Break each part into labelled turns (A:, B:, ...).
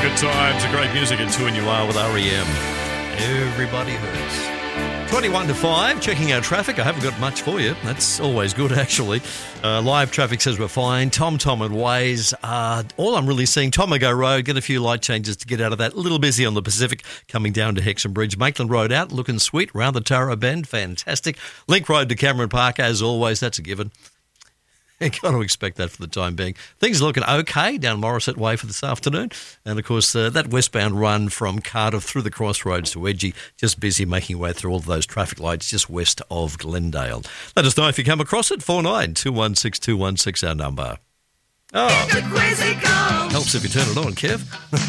A: Good times, great music at 2 and you are with REM. Everybody hurts. 21 to 5, checking our traffic. I haven't got much for you. That's always good, actually. Live traffic says we're fine. Tom and Waze. All I'm really seeing, Tomago Road, get a few light changes to get out of that. A little busy on the Pacific, coming down to Hexham Bridge. Maitland Road out, looking sweet. Round the Tara Bend, fantastic. Link Road to Cameron Park, as always, that's a given. You've got to expect that for the time being. Things are looking okay down Morisset Way for this afternoon. And, of course, that westbound run from Cardiff through the crossroads to Wedgie, just busy making way through all of those traffic lights just west of Glendale. Let us know if you come across it. 49216216, our number. Oh, helps if you turn it on, Kev.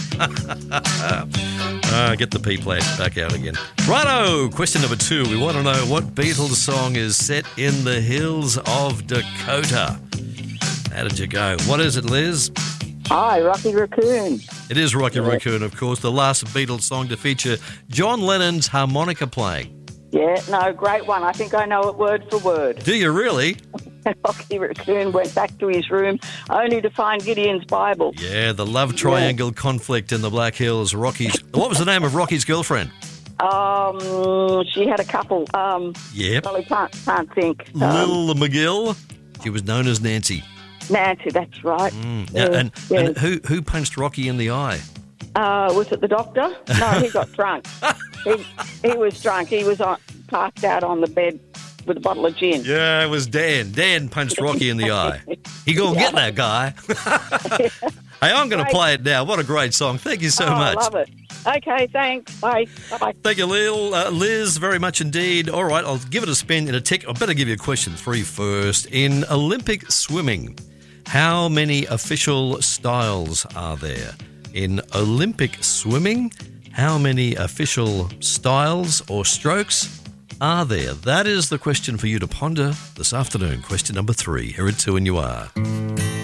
A: Get the P-plant back out again. Righto, question number 2. We want to know what Beatles song is set in the hills of Dakota. How did you go? What is it, Liz?
B: Hi, Rocky Raccoon.
A: It is Rocky Raccoon, of course, the last Beatles song to feature John Lennon's harmonica playing.
B: Yeah, no, great one. I think I know it word for word.
A: Do you really?
B: Rocky Raccoon went back to his room only to find Gideon's Bible.
A: Yeah, the love triangle conflict in the Black Hills. Rocky's. What was the name of Rocky's girlfriend?
B: She had a couple.
A: Yep.
B: Well, I can't think.
A: Lil McGill. She was known as Nancy.
B: Nancy, that's right.
A: And who punched Rocky in the eye?
B: Was it the doctor? No, he got drunk. He was drunk. He was passed out on the bed with a bottle of gin.
A: Yeah, it was Dan. Dan punched Rocky in the eye. He gonna get that guy. Hey, I'm going to play it now. What a great song. Thank you so much.
B: I love it. Okay, thanks. Bye. Bye-bye.
A: Thank you, Liz, very much indeed. All right, I'll give it a spin in a tick. I better give you a question 3 first. In Olympic swimming, how many official styles are there? In Olympic swimming, how many official styles or strokes are there? That is the question for you to ponder this afternoon. Question number 3. Here at 2 and you are.